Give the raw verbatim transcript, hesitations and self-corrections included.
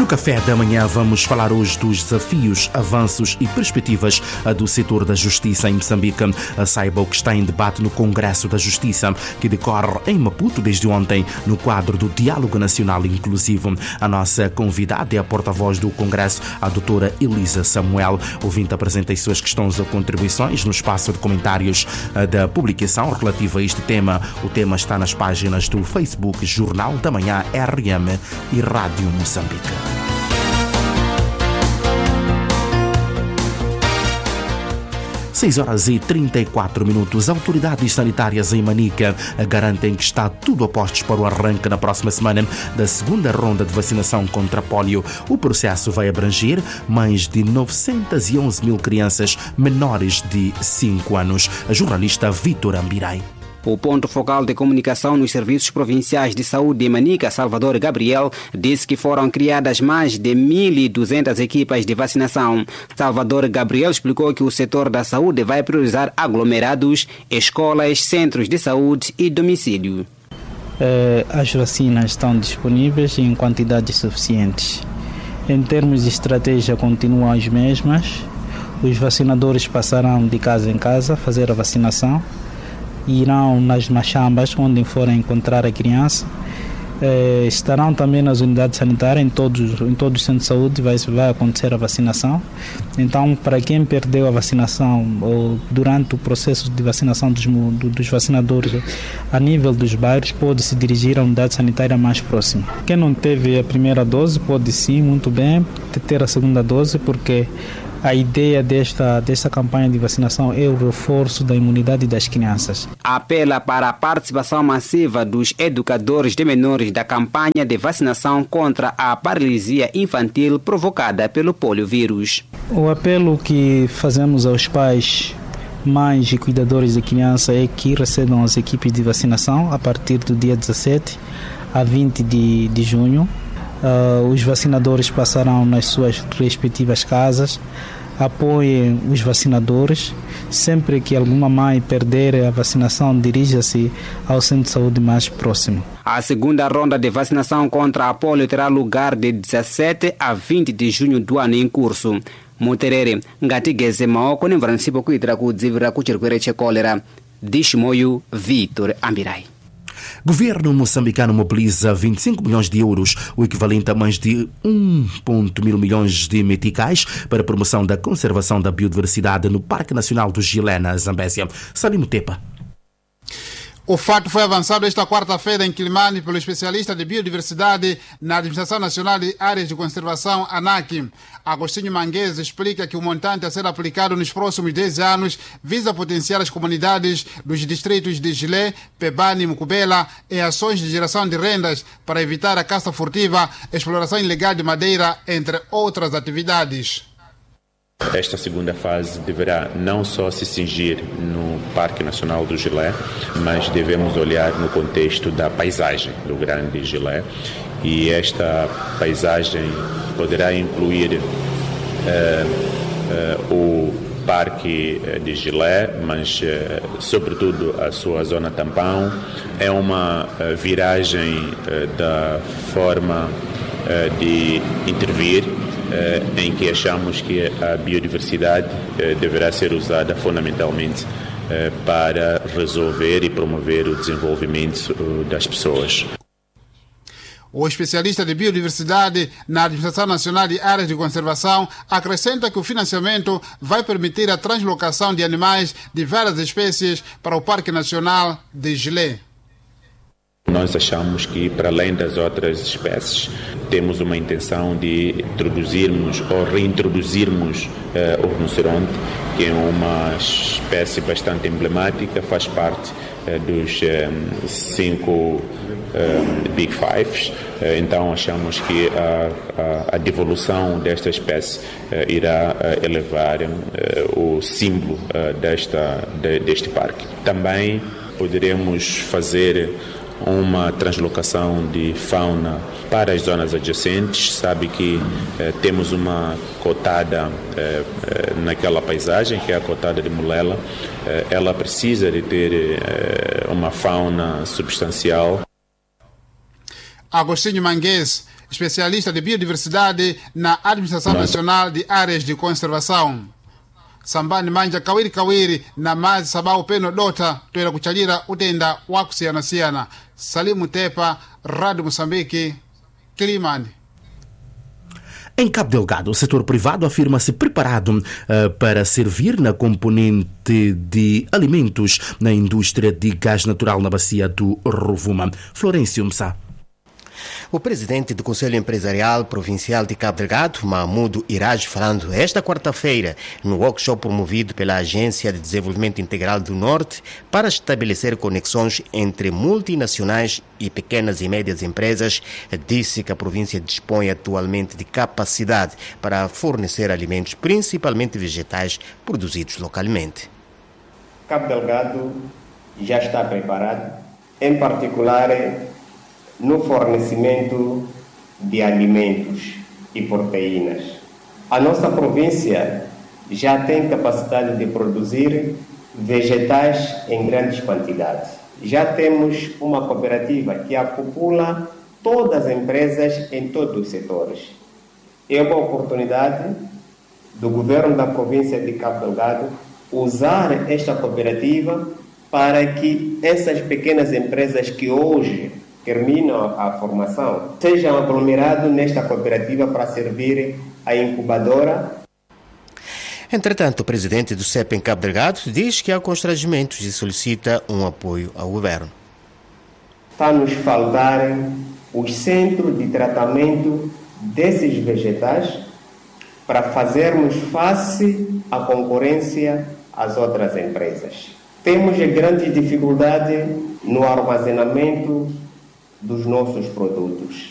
café da manhã vamos falar hoje dos desafios, avanços e perspectivas do setor da justiça em Moçambique. Saiba o que está em debate no Congresso da Justiça, que decorre em Maputo desde ontem, no quadro do Diálogo Nacional Inclusivo. A nossa convidada é a porta-voz do Congresso, a doutora Elisa Samuel. Ouvinte apresenta as suas questões ou contribuições no espaço de comentários da publicação relativa a este tema. O tema está nas páginas do Facebook Jornal da Manhã R M e Rádio Moçambique. seis horas e trinta e quatro minutos. Autoridades sanitárias em Manica garantem que está tudo a postos para o arranque na próxima semana da segunda ronda de vacinação contra pólio. O processo vai abranger mais de novecentas e onze mil crianças menores de cinco anos. A jornalista Vítor Ambirai. O ponto focal de comunicação nos serviços provinciais de saúde de Manica, Salvador Gabriel, disse que foram criadas mais de mil e duzentas equipas de vacinação. Salvador Gabriel explicou que o setor da saúde vai priorizar aglomerados, escolas, centros de saúde e domicílio. As vacinas estão disponíveis em quantidades suficientes. Em termos de estratégia, continuam as mesmas. Os vacinadores passarão de casa em casa a fazer a vacinação. Irão nas machambas onde forem encontrar a criança, eh, estarão também nas unidades sanitárias, em todos, em todos os centros de saúde vai, vai acontecer a vacinação. Então, para quem perdeu a vacinação ou durante o processo de vacinação dos, dos vacinadores a nível dos bairros, pode se dirigir à unidade sanitária mais próxima. Quem não teve a primeira dose pode sim, muito bem, ter a segunda dose, porque a ideia desta, desta campanha de vacinação é o reforço da imunidade das crianças. Apela para a participação massiva dos educadores de menores da campanha de vacinação contra a paralisia infantil provocada pelo poliovírus. O apelo que fazemos aos pais, mães e cuidadores de criança é que recebam as equipes de vacinação a partir do dia dezassete a vinte de, de junho. Uh, os vacinadores passarão nas suas respectivas casas, apoiem os vacinadores. Sempre que alguma mãe perder a vacinação, dirija-se ao centro de saúde mais próximo. A segunda ronda de vacinação contra a polio terá lugar de dezassete a vinte de junho do ano em curso. Muterere ngatigeze maoko nemvaranisipo kuitira kudzivirira kuchirwere chekolera. Dishimoyo Vítor Ambirai. Governo moçambicano mobiliza vinte e cinco milhões de euros, o equivalente a mais de um vírgula mil milhões de meticais, para a promoção da conservação da biodiversidade no Parque Nacional do Gilé, na Zambésia. Salim Tepa. O fato foi avançado esta quarta-feira em Quilimane pelo especialista de biodiversidade na Administração Nacional de Áreas de Conservação, ANAC. Agostinho Manguez explica que o montante a ser aplicado nos próximos dez anos visa potenciar as comunidades dos distritos de Gilé, Pebane e Mucubela em ações de geração de rendas para evitar a caça furtiva, exploração ilegal de madeira, entre outras atividades. Esta segunda fase deverá não só se cingir no Parque Nacional do Gilé, mas devemos olhar no contexto da paisagem do Grande Gilé, e esta paisagem poderá incluir uh, uh, o Parque de Gilé, mas uh, sobretudo a sua zona tampão. É uma uh, viragem uh, da forma uh, de intervir, Uh, em que achamos que a biodiversidade uh, deverá ser usada fundamentalmente uh, para resolver e promover o desenvolvimento uh, das pessoas. O especialista de biodiversidade na Administração Nacional de Áreas de Conservação acrescenta que o financiamento vai permitir a translocação de animais de várias espécies para o Parque Nacional de Gilé. Nós achamos que, para além das outras espécies, temos uma intenção de introduzirmos ou reintroduzirmos uh, o rinoceronte, que é uma espécie bastante emblemática, faz parte uh, dos um, cinco um, Big Fives. Uh, então achamos que a, a, a devolução desta espécie uh, irá uh, elevar uh, o símbolo uh, desta, de, deste parque. Também poderemos fazer uma translocação de fauna para as zonas adjacentes. Sabe que eh, temos uma cotada eh, eh, naquela paisagem, que é a cotada de Mulela. Eh, ela precisa de ter eh, uma fauna substancial. Agostinho Manguez especialista de biodiversidade na Administração Nacional de Áreas de Conservação. Sambani manja kawiri kawiri na mazi sabau peno dota toela kuchalira utenda wakusiyanasiyana. Salimu Tepa, Rádio Moçambique, Quilimane. Em Cabo Delgado, o setor privado afirma-se preparado uh, para servir na componente de alimentos na indústria de gás natural na bacia do Rovuma. Florencio Msá. O presidente do Conselho Empresarial Provincial de Cabo Delgado, Mahmoud Iraj, falando esta quarta-feira no workshop promovido pela Agência de Desenvolvimento Integral do Norte para estabelecer conexões entre multinacionais e pequenas e médias empresas, disse que a província dispõe atualmente de capacidade para fornecer alimentos, principalmente vegetais, produzidos localmente. Cabo Delgado já está preparado, em particular no fornecimento de alimentos e proteínas. A nossa província já tem capacidade de produzir vegetais em grandes quantidades. Já temos uma cooperativa que acopula todas as empresas em todos os setores. É uma oportunidade do governo da província de Cabo Delgado usar esta cooperativa para que essas pequenas empresas que hoje terminam a formação sejam aglomerados nesta cooperativa para servir a incubadora. Entretanto, o presidente do C E P em Cabo Delgado diz que há constrangimentos e solicita um apoio ao governo. Está nos faltar os centros de tratamento desses vegetais para fazermos face à concorrência às outras empresas. Temos grande dificuldade no armazenamento dos nossos produtos.